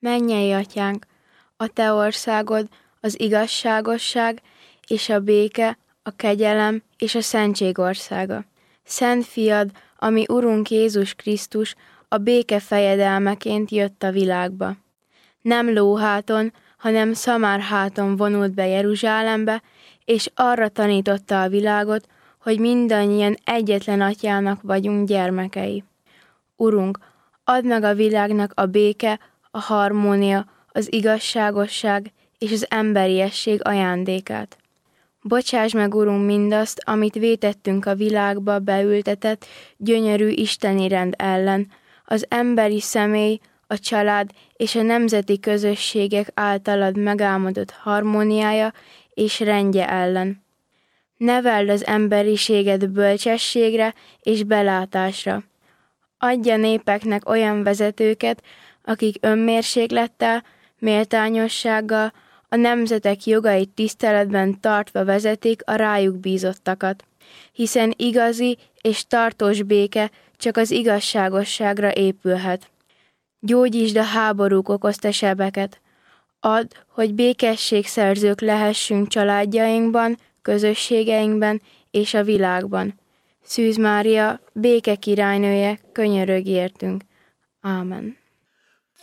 Mennyei Atyánk, a Te országod az igazságosság és a béke, a kegyelem és a szentség országa. Szent Fiad, ami Urunk Jézus Krisztus, a béke fejedelmeként jött a világba. Nem lóháton, hanem szamárháton vonult be Jeruzsálembe, és arra tanította a világot, hogy mindannyian egyetlen Atyának vagyunk gyermekei. Urunk, add meg a világnak a béke, a harmónia, az igazságosság és az emberiesség ajándékát. Bocsáss meg, Urunk, mindazt, amit vétettünk a világba beültetett, gyönyörű isteni rend ellen, az emberi személy, a család és a nemzeti közösségek általad megálmodott harmóniája és rendje ellen. Neveld az emberiséget bölcsességre és belátásra. Adj a népeknek olyan vezetőket, akik önmérséklettel, méltányossággal, a nemzetek jogait tiszteletben tartva vezetik a rájuk bízottakat, hiszen igazi és tartós béke csak az igazságosságra épülhet. Gyógyítsd a háborúk okozta sebeket. Add, hogy békességszerzők lehessünk családjainkban, közösségeinkben és a világban. Szűz Mária, béke királynője, könyörögj értünk. Ámen.